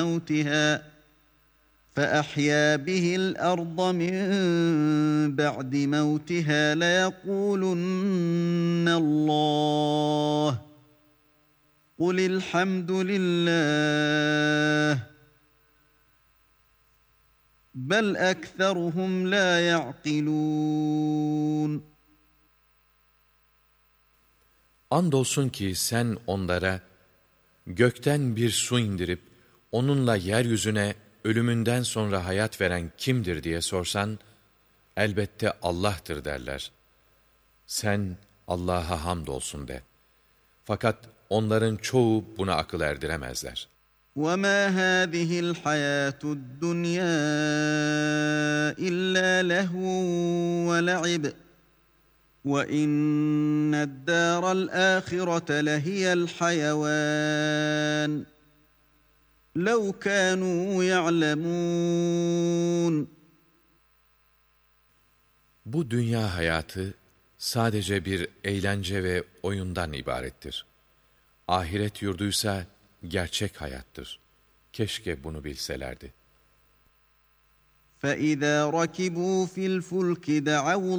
موتها فأحيا به الأرض من بعد موتها ليقولن الله قل الحمد لله بل أكثرهم لا يعقلون. Andolsun ki sen onlara gökten bir su indirip onunla yeryüzüne ölümünden sonra hayat veren kimdir diye sorsan, elbette Allah'tır derler. Sen Allah'a hamdolsun de. Fakat onların çoğu buna akıl erdiremezler. وَمَا هَٰذِهِ الْحَيَاةُ الدُّنْيَا إِلَّا لَهْوٌ وَلَعِبٌ وَإِنَّ الدَّارَ الْآخِرَةَ لَهِيَ الْحَيَوَانُ لَوْ كَانُوا يَعْلَمُونَ. Bu dünya hayatı sadece bir eğlence ve oyundan ibarettir. Ahiret yurduysa gerçek hayattır. Keşke bunu bilselerdi. فَإِذَا رَكِبُوا فِي الْفُلْكِ دَعَوُا